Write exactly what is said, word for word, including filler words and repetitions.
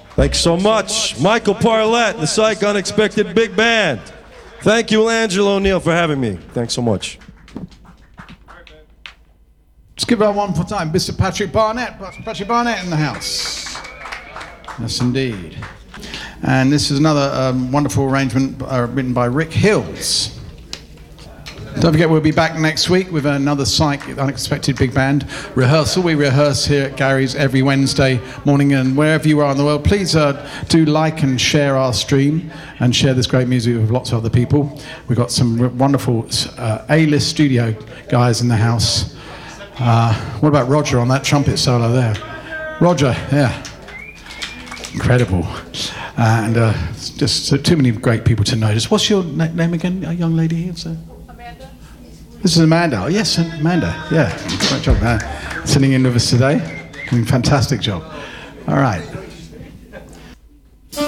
Thanks so much. Michael Parlett, the Psych Unexpected Big Band. Thank you, Angelo O'Neill, for having me. Thanks so much. Let's give her one more time. Mister Patrick Barnett. Patrick Barnett in the house. Yes, indeed. And this is another um, wonderful arrangement uh, written by Rick Hills. Don't forget, we'll be back next week with another Psych Unexpected Big Band rehearsal. We rehearse here at Gary's every Wednesday morning, and wherever you are in the world, please uh, do like and share our stream and share this great music with lots of other people. We've got some wonderful uh, A-list studio guys in the house. Uh, what about Roger on that trumpet solo there? Roger, yeah. Incredible. Uh, and uh, just so too many great people to notice. What's your na- name again, a young lady here? So? Amanda. This is Amanda. Oh, yes, Amanda. Yeah, great job. Uh, sitting in with us today. Doing a fantastic job. All right.